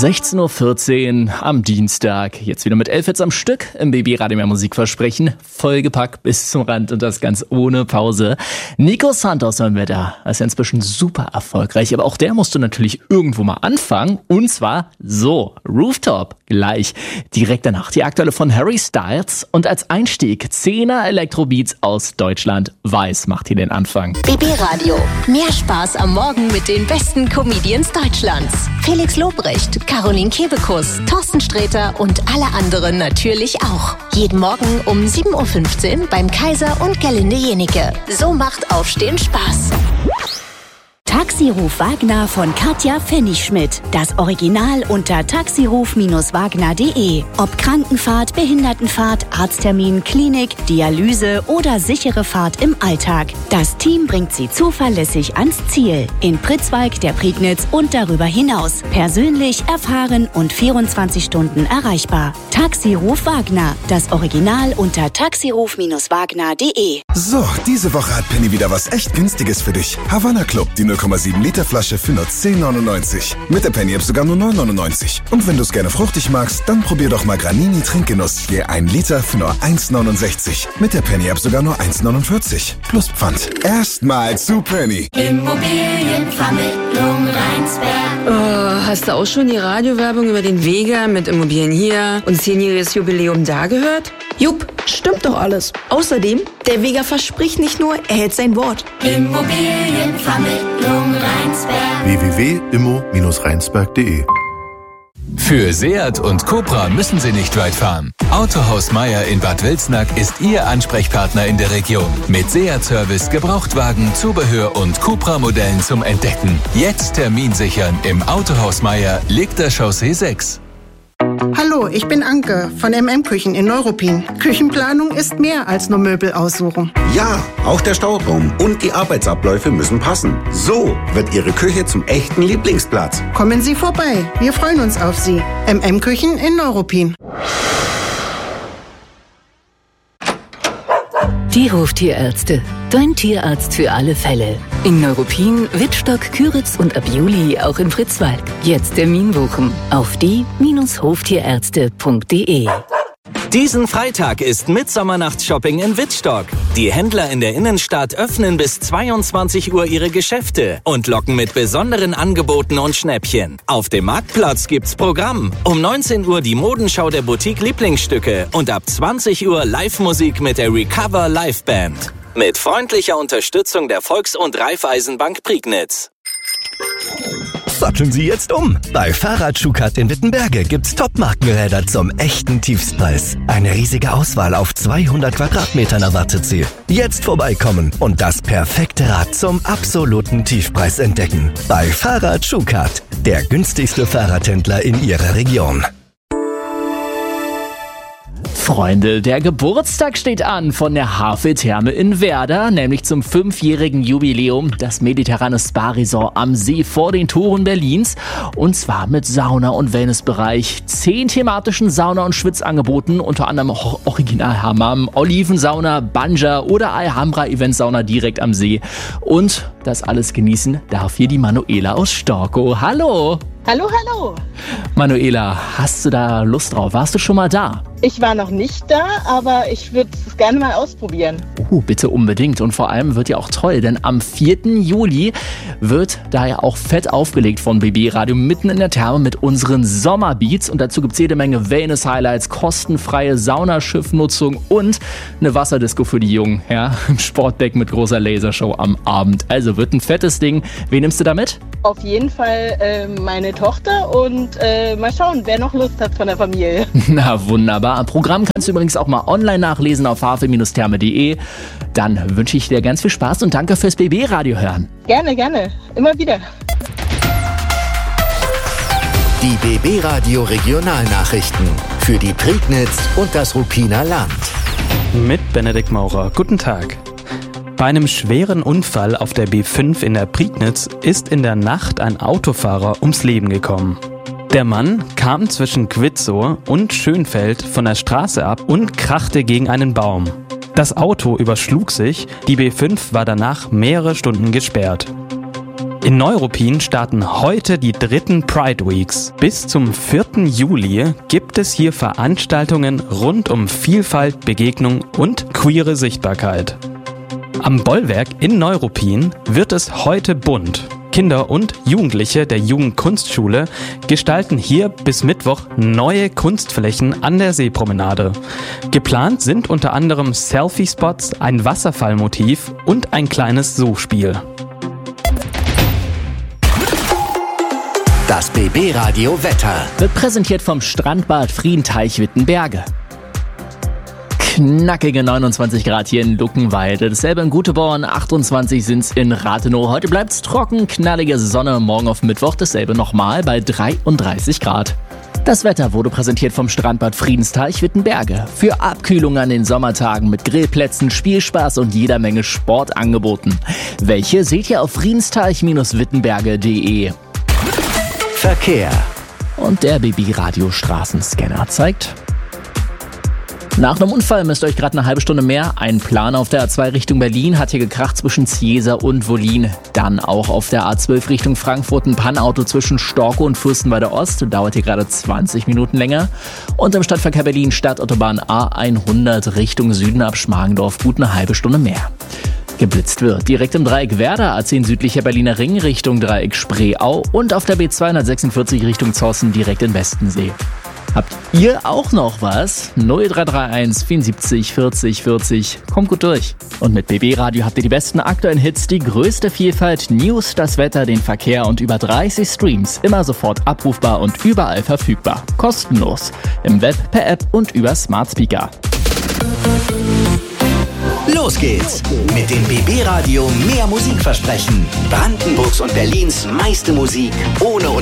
16.14 Uhr am Dienstag. Jetzt wieder mit 11 Hits am Stück im BB-Radio mehr Musikversprechen. Vollgepackt bis zum Rand und das ganz ohne Pause. Nico Santos hören wir da. Er ist ja inzwischen super erfolgreich, aber auch der musste natürlich irgendwo mal anfangen. Und zwar so, Rooftop gleich. Direkt danach die aktuelle von Harry Styles und als Einstieg 10er Elektrobeats aus Deutschland. Weiß macht hier den Anfang. BB-Radio. Mehr Spaß am Morgen mit den besten Comedians Deutschlands. Felix Lobrecht, Caroline Kebekus, Thorsten Sträter und alle anderen natürlich auch. Jeden Morgen um 7.15 Uhr beim Kaiser und Gerlinde Jenike. So macht Aufstehen Spaß. Taxiruf Wagner von Katja Pfennigschmidt. Das Original unter taxiruf-wagner.de. Ob Krankenfahrt, Behindertenfahrt, Arzttermin, Klinik, Dialyse oder sichere Fahrt im Alltag. Das Team bringt Sie zuverlässig ans Ziel. In Pritzwalk, der Prignitz und darüber hinaus. Persönlich, erfahren und 24 Stunden erreichbar. Taxiruf Wagner. Das Original unter taxiruf-wagner.de. So, diese Woche hat Penny wieder was echt Günstiges für dich. Havanna Club, die 0,7 Liter Flasche für nur 10,99. Mit der Penny-App sogar nur 9,99. Und wenn du es gerne fruchtig magst, dann probier doch mal Granini Trinkgenuss. Je 1 Liter für nur 1,69. Mit der Penny-App sogar nur 1,49. Plus Pfand. Erstmal zu Penny. Immobilienvermittlung Rheinsberg. Oh, hast du auch schon die Radiowerbung über den Vega mit Immobilien hier und 10-jähriges Jubiläum da gehört? Jupp, stimmt doch alles. Außerdem, der Vega verspricht nicht nur, er hält sein Wort. Immobilienvermittlung Rheinsberg. www.immo-rheinsberg.de. Für Seat und Cupra müssen Sie nicht weit fahren. Autohaus Meier in Bad Wilsnack ist Ihr Ansprechpartner in der Region. Mit Seat-Service, Gebrauchtwagen, Zubehör und Cupra-Modellen zum Entdecken. Jetzt Termin sichern im Autohaus Meier, Liegter Chaussee 6. Hallo, ich bin Anke von MM-Küchen in Neuruppin. Küchenplanung ist mehr als nur Möbel aussuchen. Ja, auch der Stauraum und die Arbeitsabläufe müssen passen. So wird Ihre Küche zum echten Lieblingsplatz. Kommen Sie vorbei, wir freuen uns auf Sie. MM-Küchen in Neuruppin. Die Hoftierärzte. Dein Tierarzt für alle Fälle. In Neuruppin, Wittstock, Küritz und ab Juli auch in Pritzwalk. Jetzt Termin buchen auf die-hoftierärzte.de. Diesen Freitag ist Mittsommernachtsshopping in Wittstock. Die Händler in der Innenstadt öffnen bis 22 Uhr ihre Geschäfte und locken mit besonderen Angeboten und Schnäppchen. Auf dem Marktplatz gibt's Programm. Um 19 Uhr die Modenschau der Boutique Lieblingsstücke und ab 20 Uhr Live-Musik mit der Recover Live Band. Mit freundlicher Unterstützung der Volks- und Raiffeisenbank Prignitz. Satteln Sie jetzt um. Bei Fahrrad-Schukat in Wittenberge gibt's Top-Markenräder zum echten Tiefstpreis. Eine riesige Auswahl auf 200 Quadratmetern erwartet Sie. Jetzt vorbeikommen und das perfekte Rad zum absoluten Tiefpreis entdecken. Bei Fahrrad-Schukat, der günstigste Fahrradhändler in Ihrer Region. Freunde, der Geburtstag steht an von der Havel-Therme in Werder, nämlich zum 5-jährigen Jubiläum, das mediterrane Spa-Resort am See vor den Toren Berlins. Und zwar mit Sauna- und Wellnessbereich, 10 thematischen Sauna- und Schwitzangeboten, unter anderem auch Original-Hammam, Olivensauna, Banja oder Alhambra-Eventsauna direkt am See. Und das alles genießen darf hier die Manuela aus Storkow. Hallo! Hallo, hallo. Manuela, hast du da Lust drauf? Warst du schon mal da? Ich war noch nicht da, aber ich würde es gerne mal ausprobieren. Bitte unbedingt. Und vor allem wird ja auch toll, denn am 4. Juli wird da ja auch fett aufgelegt von BB-Radio mitten in der Therme mit unseren Sommerbeats. Und dazu gibt es jede Menge Wellness-Highlights, kostenfreie Saunaschiffnutzung und eine Wasserdisco für die Jungen. Ja, im Sportdeck mit großer Lasershow am Abend. Also wird ein fettes Ding. Wen nimmst du da mit? Auf jeden Fall meine Tochter und mal schauen, wer noch Lust hat von der Familie. Na wunderbar. Programm kannst du übrigens auch mal online nachlesen auf havel-therme.de. Dann wünsche ich dir ganz viel Spaß und danke fürs BB-Radio hören. Gerne, gerne. Immer wieder. Die BB-Radio Regionalnachrichten für die Prignitz und das Ruppiner Land. Mit Benedikt Maurer. Guten Tag. Bei einem schweren Unfall auf der B5 in der Prignitz ist in der Nacht ein Autofahrer ums Leben gekommen. Der Mann kam zwischen Quitzow und Schönfeld von der Straße ab und krachte gegen einen Baum. Das Auto überschlug sich, die B5 war danach mehrere Stunden gesperrt. In Neuruppin starten heute die 3. Pride Weeks. Bis zum 4. Juli gibt es hier Veranstaltungen rund um Vielfalt, Begegnung und queere Sichtbarkeit. Am Bollwerk in Neuruppin wird es heute bunt. Kinder und Jugendliche der Jugendkunstschule gestalten hier bis Mittwoch neue Kunstflächen an der Seepromenade. Geplant sind unter anderem Selfie-Spots, ein Wasserfallmotiv und ein kleines Suchspiel. Das BB-Radio Wetter wird präsentiert vom Strandbad Friedenteich-Wittenberge. Knackige 29 Grad hier in Luckenwalde, dasselbe in Guteborn, 28 sind's in Rathenow. Heute bleibt's trocken, knallige Sonne, morgen auf Mittwoch dasselbe nochmal bei 33 Grad. Das Wetter wurde präsentiert vom Strandbad Friedenteich-Wittenberge. Für Abkühlung an den Sommertagen mit Grillplätzen, Spielspaß und jeder Menge Sportangeboten. Welche seht ihr auf friedensteich-wittenberge.de. Verkehr. Und der BB-Radio-Straßenscanner zeigt: Nach einem Unfall müsst ihr euch gerade eine halbe Stunde mehr einplanen. Auf der A2 Richtung Berlin hat hier gekracht zwischen Ziesa und Wollin. Dann auch auf der A12 Richtung Frankfurt ein Pannauto zwischen Storkow und Fürstenwalde Ost. Dauert hier gerade 20 Minuten länger. Und im Stadtverkehr Berlin Stadtautobahn A100 Richtung Süden ab Schmargendorf gut eine halbe Stunde mehr. Geblitzt wird direkt im Dreieck Werder, A10 südlicher Berliner Ring Richtung Dreieck Spreeau und auf der B246 Richtung Zossen direkt in Westensee. Habt ihr auch noch was? 0331 74 40 40. Kommt gut durch. Und mit BB Radio habt ihr die besten aktuellen Hits, die größte Vielfalt, News, das Wetter, den Verkehr und über 30 Streams. Immer sofort abrufbar und überall verfügbar. Kostenlos. Im Web, per App und über Smart Speaker. Los geht's mit dem BB Radio mehr Musikversprechen. Brandenburgs und Berlins meiste Musik ohne